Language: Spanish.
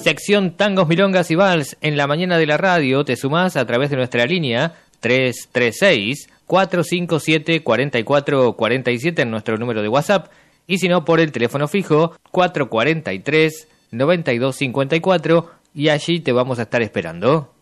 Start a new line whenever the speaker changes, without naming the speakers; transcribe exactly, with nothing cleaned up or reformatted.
Sección Tangos, Milongas y Vals en la mañana de la radio. Te sumás a través de nuestra línea tres tres seis, cuatro cinco siete, cuatro cuatro cuatro siete en nuestro número de WhatsApp. Y si no, por el teléfono fijo cuatro cuatro tres, nueve dos cinco cuatro y allí te vamos a estar esperando.